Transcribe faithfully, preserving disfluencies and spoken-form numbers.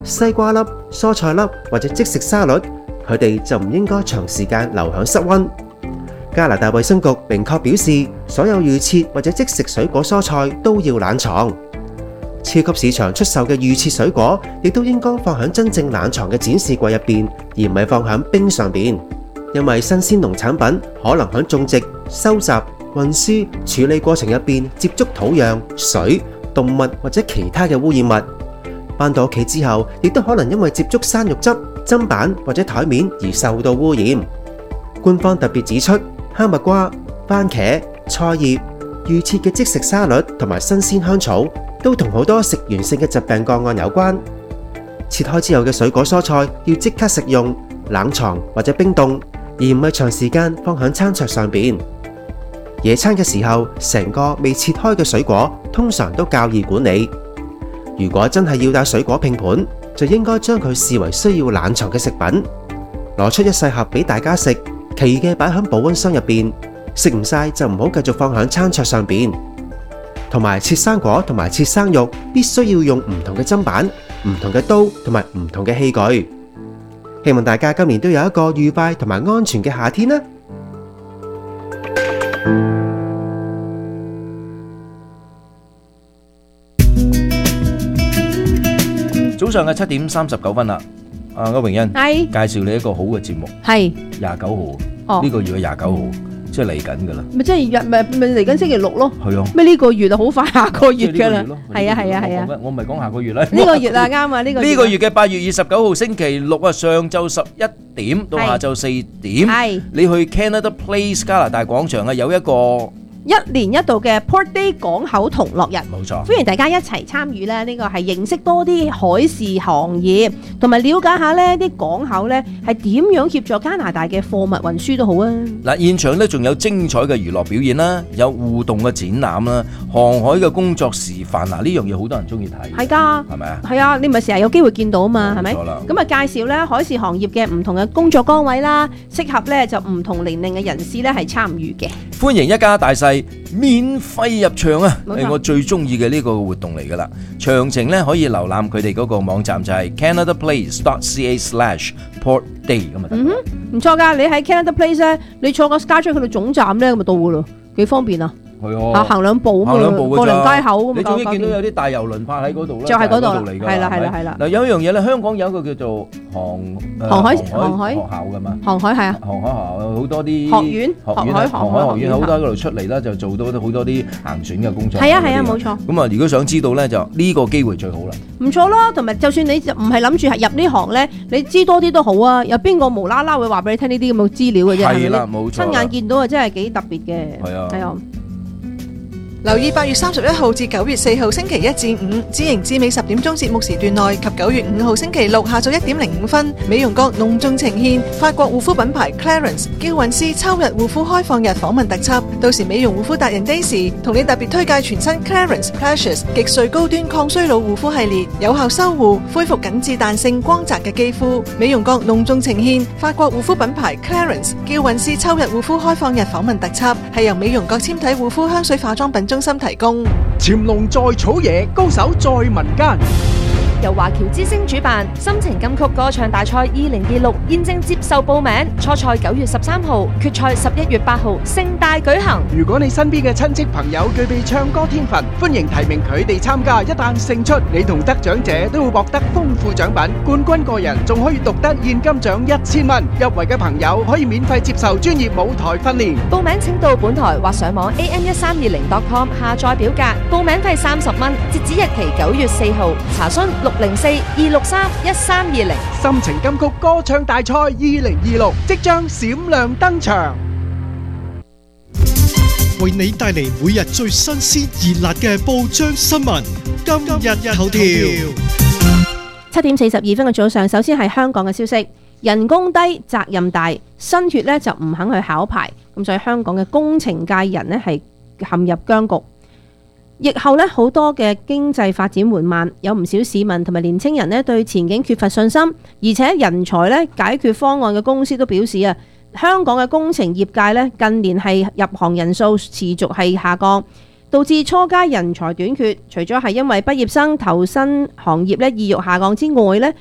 西瓜粒、蔬菜粒或者即食沙律，佢哋就唔應該長時間留響室溫。加拿大衛生局明確表示，所有預切或者即食水果蔬菜都要冷藏。超級市場出售嘅預切水果，亦都應該放喺真正冷藏嘅展示櫃入邊，而唔係放喺冰上邊。因為新鮮農產品可能喺種植、收集、運輸、處理過程入邊接觸土壤、水、動物或者其他嘅污染物，返到屋企之後，亦都可能因為接觸生肉汁、砧板或者台面而受到污染。官方特別指出，哈密瓜、番茄、菜葉、預切嘅即食沙律同埋新鮮香草，都同好多食源性嘅疾病個案有關。切開之後嘅水果蔬菜要即刻食用，冷藏或者冰凍，而唔係長時間放喺餐桌上邊。野餐嘅時候，成個未切開嘅水果通常都較易管理。如果真係要帶水果拼盤，就應該將佢視為需要冷藏嘅食品，攞出一細盒俾大家食，其餘嘅擺喺保溫箱入邊，食唔晒就唔好繼續放喺餐桌上邊。同埋切生果同埋切生肉，必須要用唔同嘅砧板、唔同嘅刀同埋唔同嘅器具。希望大家今年都有一個愉快同埋安全嘅夏天啦！ 早上嘅七點三十九分啦，阿歐榮欣， 係介紹你一個好嘅節目， 係廿九號， 哦呢個月嘅廿九號，即係嚟緊噶啦， 咪即係日咪咪嚟緊星期六咯。 係啊， 咩呢個月啊，好快下個月噶啦即係呢個月咯。 係啊係啊係啊， 我唔係講下個月啦， 呢個月啊啱啊，呢個呢個月嘅八月二十九號星期六啊，上晝十一點到下晝四點， 係你去 Canada Place 加拿大廣場啊，有一個一年一度嘅 Port Day 港口同樂日， 冇錯， 歡迎大家一齊參與咧。呢個係認識多啲海事行業，同埋了解下呢啲港口呢係點樣協助加拿大嘅貨物運輸都好啊。 嗱，現場呢仲有精彩嘅娛樂表演啦，有互動嘅展覽啦，航海嘅工作示範，嗱呢樣嘢好多人中意睇， 係㗎， 係咪啊？ 係啊，你咪成日有機會見到啊嘛，係咪？ 冇錯啦。 咁啊，介紹咧海事行業嘅唔同嘅工作崗位啦，適合咧就唔同年齡嘅人士咧係參與嘅。 歡迎一家大細免費入場啊！ 冇錯係我最中意嘅呢個活動嚟噶啦。詳情咧可以瀏覽佢哋嗰個網站，就係 canada place dot c a slash port day 咁啊。 嗯哼，唔錯㗎，你喺 Canada Place 咧，你坐個 SkyTrain 去到總站咧，咁咪到㗎咯，幾方便啊！ 係啊，行兩步咁行兩步過㗎咋鄰街口咁你仲要搞見到有啲大遊輪泊喺嗰度啦， 就係嗰度啦嚟㗎， 係啦係啦咪係啦嗱，有一樣嘢咧，香港有一個叫做航呃航海航航海學校㗎嘛。 航海係啊， 航海學校有好多啲學院學航海院啊航海學院好航海多喺嗰度出嚟啦，就做到好多啲行船嘅工作。 係啊係啊冇錯。 咁啊，如果想知道咧，就呢個機會最好啦。 唔錯咯，同埋就算你就唔係諗住係入呢行咧，你知多啲都好啊。有邊個無啦啦會話俾你聽呢啲咁嘅資料嘅啫？ 係啦係咪冇錯啦親眼見到啊，真係幾特別嘅。 係啊係啊。 留意八月三十一號至九月四號星期一至五，知型知美十點鐘節目時段內及九月五號星期六下晝一點零五分，美容閣隆重呈獻法國護膚品牌 Clarins 嬌韻詩秋日護膚開放日訪問特輯。到時美容護膚達人 Daisy 同你特別推介全新 Clarins Precious 極萃高端抗衰老護膚系列，有效修護恢復緊緻彈性光澤嘅肌膚。美容閣隆重呈獻法國護膚品牌 Clarins 嬌韻詩秋日護膚開放日訪問特輯，係由美容閣纖體護膚香水化妝品中心提供。 潛龍在草野，高手在民間。 由華僑之星主辦心情金曲歌唱大賽二零二六現正接受報名，初賽九月十三號，決賽十一月八號，盛大舉行。 如果你身邊嘅親戚朋友具備唱歌天分，歡迎提名佢哋參加。一旦勝出，你同得獎者都會獲得豐富獎品，冠軍個人仲可以獨得現金獎一千蚊。入圍嘅朋友可以免費接受專業舞台訓練。 報名請到本台或上網 a m 一三二零 dot com 下載表格，報名費三十蚊，截止日期九月四號，查詢六零四二六三一三二零。 心情金曲歌唱大賽二零二六即將閃亮登場， 為你帶嚟每日最新鮮熱辣嘅報章新聞。今日頭條， 七點四十二分嘅早上，首先係香港嘅消息。人工低，責任大，新血呢就唔肯去考牌，咁所以香港嘅工程界人呢係陷入僵局。疫後呢，好多嘅經濟發展緩慢，有唔少市民同埋年青人呢對前景缺乏信心，而且人才呢解決方案嘅公司都表示啊，香港嘅工程業界呢近年係入行人數持續係下降， 導致初階人才短缺。除咗係因為畢業生投身行業咧意欲下降之外咧，